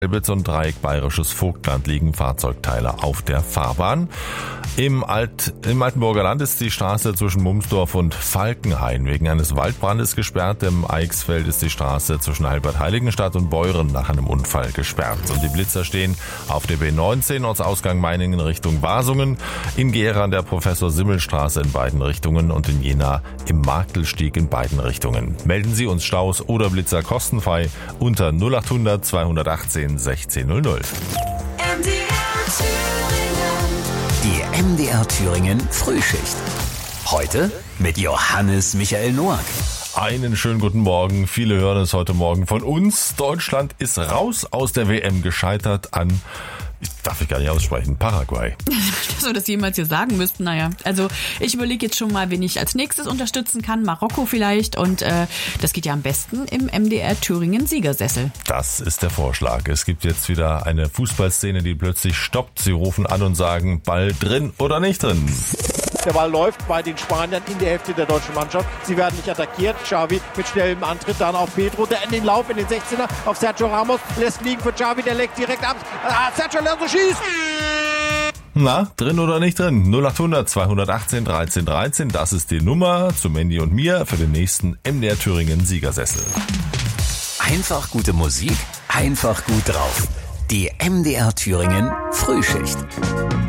Elbitz und Dreieck Bayerisches Vogtland liegen Fahrzeugteile auf der Fahrbahn. Im Altenburger Land ist die Straße zwischen Mumsdorf und Falkenhain wegen eines Waldbrandes gesperrt. Im Eichsfeld ist die Straße zwischen Heilbad-Heiligenstadt und Beuren nach einem Unfall gesperrt. Und die Blitzer stehen auf der B19 Ortsausgang Meiningen Richtung Wasungen, in Gera an der Professor-Simmel-Straße in beiden Richtungen und in Jena im Marktelstieg in beiden Richtungen. Melden Sie uns Staus oder Blitzer kostenfrei unter 0800 218 1600. Die MDR Thüringen Frühschicht. Heute mit Johannes Michael Noack. Einen schönen guten Morgen. Viele hören es heute Morgen von uns. Deutschland ist raus aus der WM, gescheitert an, darf ich gar nicht aussprechen, Paraguay. Dass wir das jemals hier sagen müssten, naja. Also ich überlege jetzt schon mal, wen ich als nächstes unterstützen kann. Marokko vielleicht. Und das geht ja am besten im MDR Thüringen Siegersessel. Das ist der Vorschlag. Es gibt jetzt wieder eine Fußballszene, die plötzlich stoppt. Sie rufen an und sagen, Ball drin oder nicht drin. Der Ball läuft bei den Spaniern in der Hälfte der deutschen Mannschaft. Sie werden nicht attackiert. Xavi mit schnellem Antritt dann auf Pedro, der in den Lauf in den 16er auf Sergio Ramos lässt liegen für Xavi, der legt direkt ab. Sergio Ramos schießt! Na, drin oder nicht drin? 0800 218 13 13, das ist die Nummer zu Mandy und mir für den nächsten MDR Thüringen Siegersessel. Einfach gute Musik, einfach gut drauf. Die MDR Thüringen Frühschicht.